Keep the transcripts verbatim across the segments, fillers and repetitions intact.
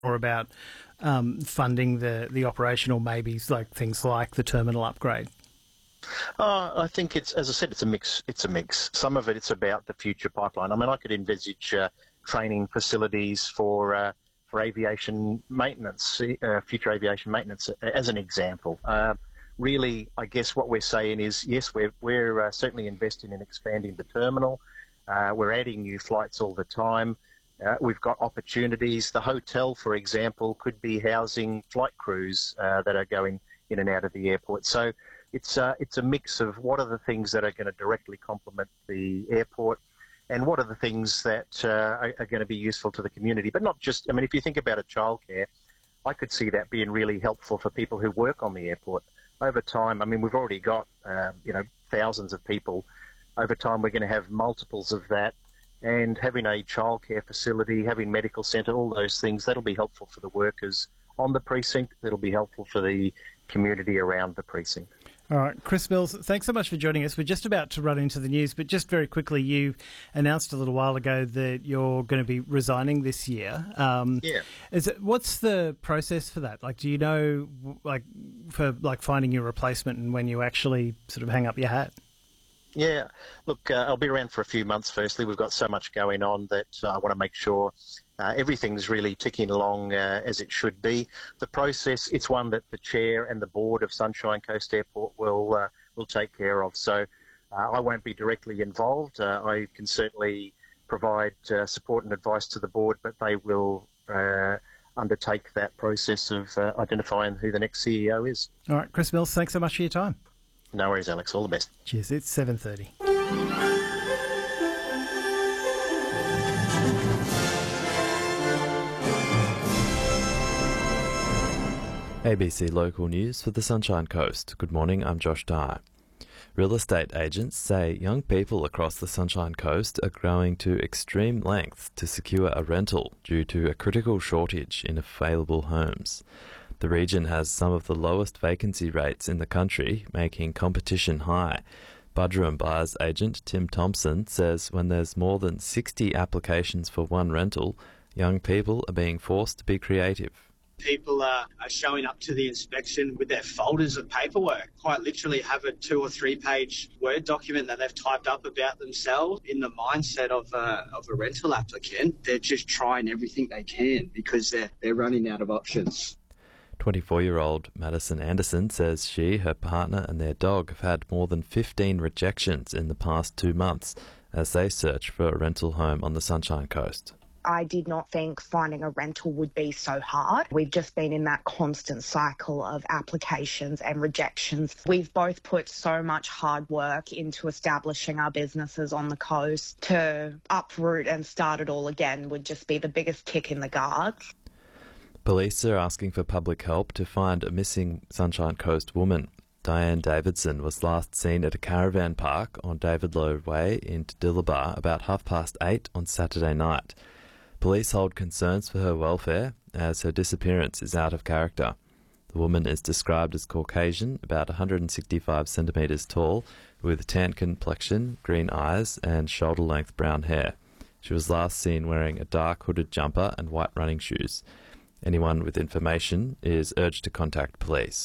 more about um, funding the, the operational, maybe like things like the terminal upgrade? Uh, I think it's, as I said, it's a mix. It's a mix. Some of it, it's about the future pipeline. I mean, I could envisage uh, training facilities for uh, for aviation maintenance, uh, future aviation maintenance, as an example. Uh, really, I guess what we're saying is, yes, we're we're uh, certainly investing in expanding the terminal. Uh, we're adding new flights all the time. Uh, we've got opportunities. The hotel, for example, could be housing flight crews uh, that are going in and out of the airport. So it's uh, it's a mix of what are the things that are going to directly complement the airport, and what are the things that uh, are, are going to be useful to the community. But not just, I mean, if you think about a childcare, I could see that being really helpful for people who work on the airport. Over time, I mean, we've already got, uh, you know, thousands of people. Over time, we're going to have multiples of that. And having a childcare facility, having medical centre, all those things, that'll be helpful for the workers on the precinct. That'll be helpful for the community around the precinct. All right, Chris Mills, thanks so much for joining us. We're just about to run into the news, but just very quickly, you announced a little while ago that you're going to be resigning this year. Um, yeah. Is it, what's the process for that? Like, do you know, like, for like finding your replacement and when you actually sort of hang up your hat? Yeah, look, uh, I'll be around for a few months. Firstly, we've got so much going on that uh, I want to make sure uh, everything's really ticking along uh, as it should be. The process, it's one that the chair and the board of Sunshine Coast Airport will uh, will take care of. So uh, I won't be directly involved. Uh, I can certainly provide uh, support and advice to the board, but they will uh, undertake that process of uh, identifying who the next C E O is. All right, Chris Mills, thanks so much for your time. No worries, Alex. All the best. Cheers. It's seven thirty. A B C Local News for the Sunshine Coast. Good morning, I'm Josh Dye. Real estate agents say young people across the Sunshine Coast are going to extreme lengths to secure a rental due to a critical shortage in available homes. The region has some of the lowest vacancy rates in the country, making competition high. Budger and Buyers agent Tim Thompson says when there's more than sixty applications for one rental, young people are being forced to be creative. People are, are showing up to the inspection with their folders of paperwork, quite literally have a two or three page Word document that they've typed up about themselves. In the mindset of a, of a rental applicant, they're just trying everything they can because they're, they're running out of options. twenty-four-year-old Madison Anderson says she, her partner and their dog have had more than fifteen rejections in the past two months as they search for a rental home on the Sunshine Coast. I did not think finding a rental would be so hard. We've just been in that constant cycle of applications and rejections. We've both put so much hard work into establishing our businesses on the coast. To uproot and start it all again would just be the biggest kick in the guards. Police are asking for public help to find a missing Sunshine Coast woman. Diane Davidson was last seen at a caravan park on David Low Way in Dillabar about half past eight on Saturday night. Police hold concerns for her welfare as her disappearance is out of character. The woman is described as Caucasian, about one hundred sixty-five centimetres tall, with tan complexion, green eyes and shoulder-length brown hair. She was last seen wearing a dark hooded jumper and white running shoes. Anyone with information is urged to contact police.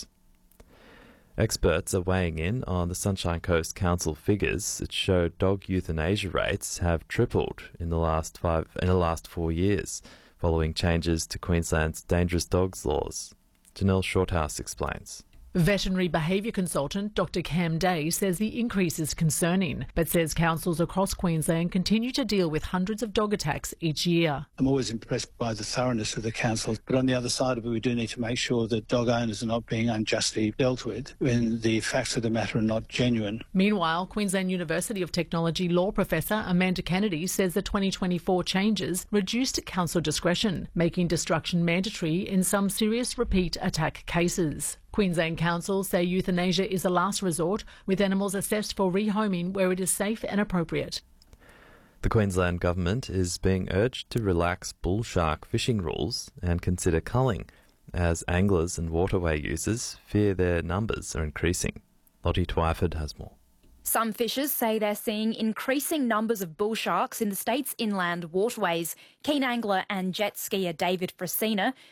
Experts are weighing in on the Sunshine Coast Council figures that show dog euthanasia rates have tripled in the last five in the last four years, following changes to Queensland's dangerous dogs laws. Janelle Shorthouse explains. Veterinary behaviour consultant Doctor Cam Day says the increase is concerning, but says councils across Queensland continue to deal with hundreds of dog attacks each year. I'm always impressed by the thoroughness of the councils, but on the other side of it, we do need to make sure that dog owners are not being unjustly dealt with when the facts of the matter are not genuine. Meanwhile, Queensland University of Technology law professor Amanda Kennedy says the twenty twenty-four changes reduced council discretion, making destruction mandatory in some serious repeat attack cases. Queensland councils say euthanasia is a last resort, with animals assessed for rehoming where it is safe and appropriate. The Queensland Government is being urged to relax bull shark fishing rules and consider culling, as anglers and waterway users fear their numbers are increasing. Lottie Twyford has more. Some fishers say they're seeing increasing numbers of bull sharks in the state's inland waterways. Keen angler and jet skier David Frasina